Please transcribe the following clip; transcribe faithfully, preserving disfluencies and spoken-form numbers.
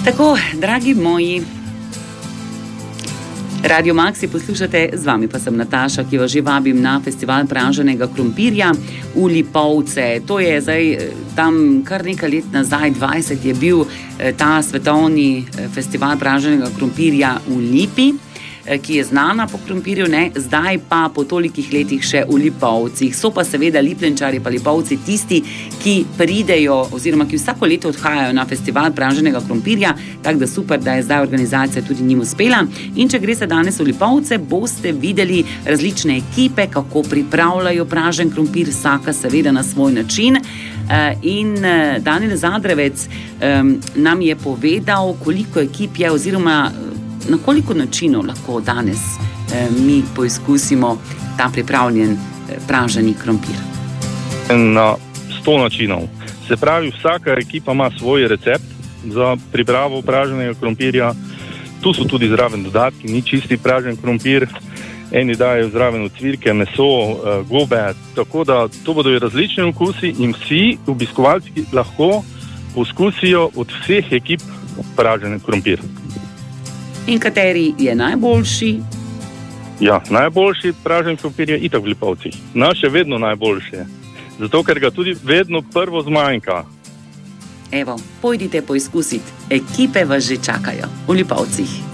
Tako, dragi moji, Radio Maxi poslušate, z vami pa sem Nataša, ki vas že vabim na festival praženega krompirja v Lipovce. To je zdaj tam kar nekaj let nazaj, dvajset je bil ta svetovni festival praženega krompirja v Lipi, ki je znana po krompirju, ne, zdaj pa po tolikih letih še v Lipovcih. So pa seveda Lipljenčari pa Lipovci tisti, ki pridejo oziroma ki vsako leto odhajajo na festival praženega krompirja, tako da super, da je zdaj organizacija tudi njim uspela. In če greste danes v Lipovce, boste videli različne ekipe, kako pripravljajo pražen krompir, vsaka seveda na svoj način. In Daniel Zadrevec um, nam je povedal, koliko ekip je oziroma na koliko načinov lahko danes eh, mi poizkusimo ta pripravljen eh, praženi krompir? Na sto načinov. Se pravi, vsaka ekipa ima svoj recept za pripravo praženega krompirja. Tu so tudi zraven dodatki, ni čisti pražen krompir. Eni dajo zraven ocvirke, meso, eh, gobe, tako da to bodo različni okusi in vsi obiskovalci lahko poskusijo od vseh ekip pražen krompir. In kateri je najboljši? Ja, najboljši pražen krompir je itak v Lipovcih. Naš je vedno najboljši, zato ker ga tudi vedno prvo zmanjka. Evo, pojdite poizkusiti, ekipe vas že čakajo v Lipovcih.